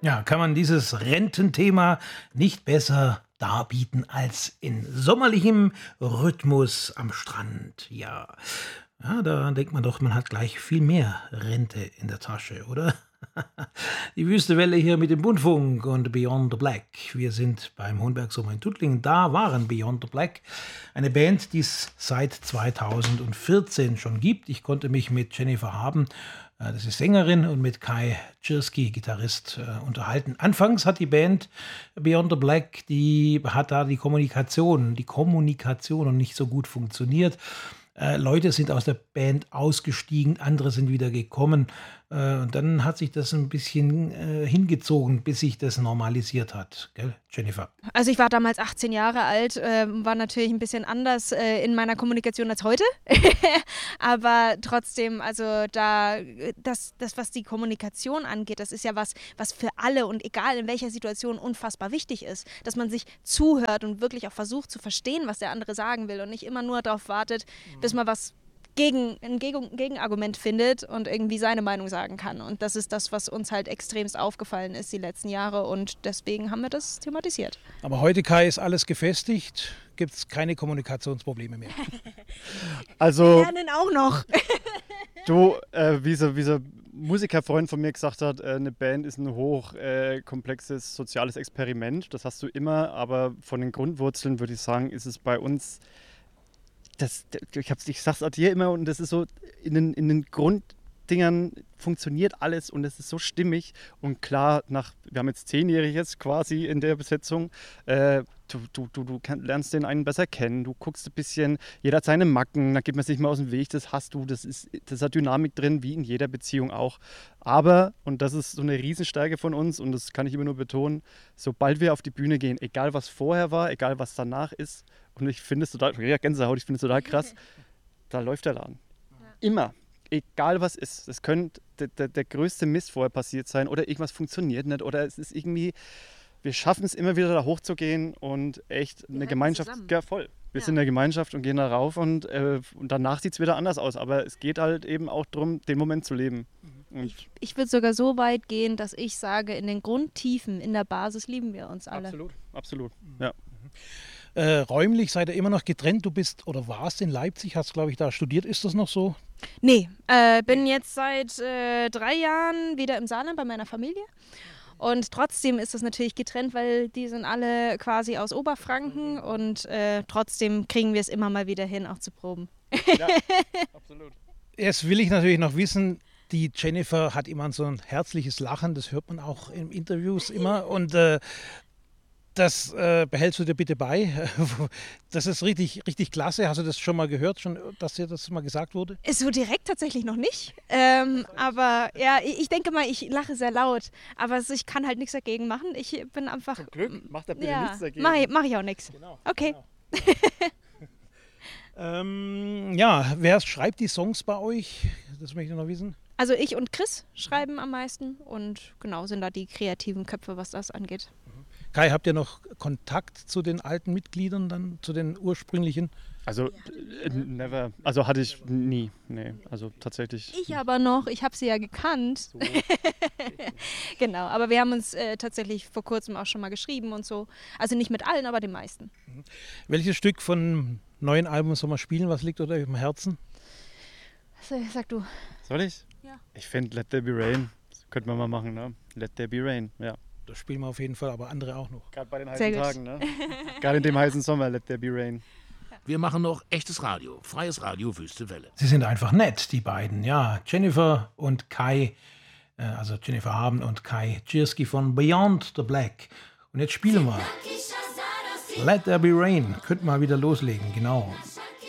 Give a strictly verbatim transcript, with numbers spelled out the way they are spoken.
Ja, kann man dieses Rententhema nicht besser darbieten als in sommerlichem Rhythmus am Strand. Ja, ja, da denkt man doch, man hat gleich viel mehr Rente in der Tasche, oder? Die Wüstewelle hier mit dem Bundfunk und Beyond the Black. Wir sind beim Hohenberg Sommer in Tuttlingen. Da waren Beyond the Black, eine Band, die es seit zweitausendvierzehn schon gibt. Ich konnte mich mit Jennifer Haben, äh, das ist Sängerin, und mit Kai Czirski, Gitarrist, äh, unterhalten. Anfangs hat die Band Beyond the Black, die hat da die Kommunikation, die Kommunikation noch nicht so gut funktioniert. Äh, Leute sind aus der Band ausgestiegen, andere sind wieder gekommen. Äh, und dann hat sich das ein bisschen äh, hingezogen, bis sich das normalisiert hat. Gell, Jennifer? Also ich war damals achtzehn Jahre alt, äh, war natürlich ein bisschen anders äh, in meiner Kommunikation als heute. Aber trotzdem, also da, das, das, was die Kommunikation angeht, das ist ja was, was für alle und egal in welcher Situation unfassbar wichtig ist. Dass man sich zuhört und wirklich auch versucht zu verstehen, was der andere sagen will und nicht immer nur darauf wartet, mhm. bis man was gegen ein Gegen, Gegenargument findet und irgendwie seine Meinung sagen kann. Und das ist das, was uns halt extremst aufgefallen ist die letzten Jahre und deswegen haben wir das thematisiert. Aber heute, Kai, ist alles gefestigt, gibt es keine Kommunikationsprobleme mehr. Also, wir lernen auch noch. Du, äh, wie so, wie so Musikerfreund von mir gesagt hat, äh, eine Band ist ein hochkomplexes äh, soziales Experiment. Das hast du immer, aber von den Grundwurzeln würde ich sagen, ist es bei uns Das, ich, hab's, ich sag's auch dir immer und das ist so, in den, in den Grunddingern funktioniert alles und es ist so stimmig und klar, nach, wir haben jetzt zehnjähriges quasi in der Besetzung, äh, du, du, du, du kann, lernst den einen besser kennen, du guckst ein bisschen, jeder hat seine Macken, da geht man sich mal aus dem Weg, das hast du, das ist, das hat Dynamik drin, wie in jeder Beziehung auch. Aber, und das ist so eine Riesenstärke von uns und das kann ich immer nur betonen, sobald wir auf die Bühne gehen, egal was vorher war, egal was danach ist, und ich finde es total, ja, Gänsehaut, ich finde es total krass, da läuft der Laden. Ja. Immer. Egal was ist. Es könnte der, der, der größte Mist vorher passiert sein oder irgendwas funktioniert nicht oder es ist irgendwie, wir schaffen es immer wieder da hochzugehen und echt wir eine Gemeinschaft, zusammen. Ja voll. Wir ja. sind eine Gemeinschaft und gehen da rauf und, äh, und danach sieht es wieder anders aus. Aber es geht halt eben auch darum, den Moment zu leben. Und ich ich würde sogar so weit gehen, dass ich sage, in den Grundtiefen, in der Basis lieben wir uns alle. Absolut, absolut, ja. Äh, räumlich seid ihr immer noch getrennt. Du bist oder warst in Leipzig, hast, glaube ich, da studiert. Ist das noch so? Nee, äh, bin jetzt seit äh, drei Jahren wieder im Saarland bei meiner Familie. Und trotzdem ist das natürlich getrennt, weil die sind alle quasi aus Oberfranken und äh, trotzdem kriegen wir es immer mal wieder hin, auch zu proben. Ja, absolut. Jetzt will ich natürlich noch wissen, die Jennifer hat immer so ein herzliches Lachen, das hört man auch in Interviews immer und äh, das äh, behältst du dir bitte bei. Das ist richtig, richtig klasse. Hast du das schon mal gehört, schon, dass dir das mal gesagt wurde? So direkt tatsächlich noch nicht. Ähm, aber ja, ich denke mal, ich lache sehr laut. Aber ich kann halt nichts dagegen machen. Ich bin einfach... Zum Glück, macht er bitte ja, nichts dagegen. Mache mach ich auch nichts. Genau, okay. Genau. ähm, ja, wer schreibt die Songs bei euch? Das möchte ich noch wissen. Also ich und Chris schreiben am meisten und genau sind da die kreativen Köpfe, was das angeht. Kai, habt ihr noch Kontakt zu den alten Mitgliedern, dann zu den ursprünglichen? Also, äh, never. Also hatte ich nie. Nee, also tatsächlich. Ich aber noch. Ich habe sie ja gekannt. So. Genau, aber wir haben uns äh, tatsächlich vor kurzem auch schon mal geschrieben und so. Also nicht mit allen, aber den meisten. Mhm. Welches Stück von neuen Album soll man spielen? Was liegt euch im Herzen? So, sag du. Soll ich? Ja. Ich finde Let There Be Rain. Das könnten wir mal machen, ne? Let There Be Rain, ja. Das spielen wir auf jeden Fall, aber andere auch noch. Gerade bei den heißen Tagen, ne? Gerade in dem heißen Sommer, Let There Be Rain. Wir machen noch echtes Radio, freies Radio, Wüste Welle. Sie sind einfach nett, die beiden, ja. Jennifer und Kai, äh, also Jennifer Haben und Kai Czirski von Beyond the Black. Und jetzt spielen wir Let There Be Rain. Könnt mal wieder loslegen, genau.